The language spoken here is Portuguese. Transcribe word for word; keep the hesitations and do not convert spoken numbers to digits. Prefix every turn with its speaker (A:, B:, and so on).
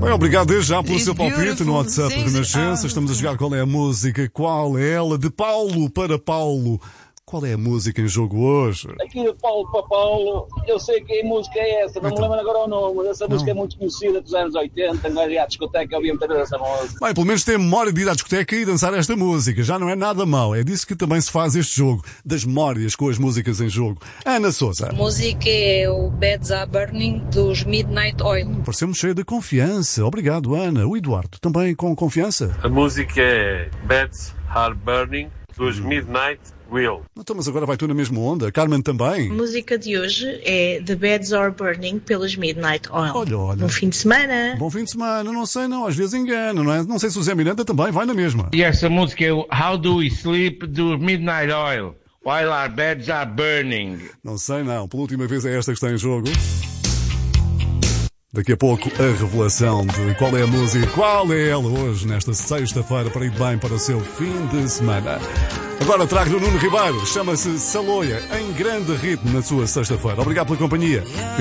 A: Bem, obrigado desde já pelo seu palpite no WhatsApp Renascença. Estamos a jogar Qual é a Música, qual é ela, de Paulo para Paulo. Qual é a música em jogo hoje?
B: Aqui de Paulo para Paulo, eu sei que a música é essa, não então. me lembro agora o nome, mas essa não. música é muito conhecida dos anos oitenta, não é à discoteca, eu vi muitas vezes essa música.
A: Bem, pelo menos tem a memória de ir à discoteca e dançar esta música, já não é nada mau, é disso que também se faz este jogo, das memórias com as músicas em jogo. Ana Sousa.
C: A música é o Beds Are Burning dos Midnight Oil.
A: Hum, pareceu-me cheio de confiança, obrigado Ana. O Eduardo, também com confiança?
D: A música é Beds Are Burning dos Midnight Will.
A: Então, mas agora vai tu na mesma onda. Carmen também.
E: A música de hoje é The Beds Are Burning pelos Midnight Oil.
A: Olha, olha.
E: Bom fim de semana.
A: Bom fim de semana. Não sei não, às vezes engano, não é? Não sei se o Zé Miranda também vai na mesma.
F: E essa música é o How Do We Sleep dos Midnight Oil, While Our Beds Are Burning.
A: Não sei não. Pela última vez é esta que está em jogo. Daqui a pouco a revelação de qual é a música, qual é ela hoje, nesta sexta-feira, para ir bem para o seu fim de semana. Agora trago o Nuno Ribeiro, chama-se Saloia, em grande ritmo na sua sexta-feira. Obrigado pela companhia.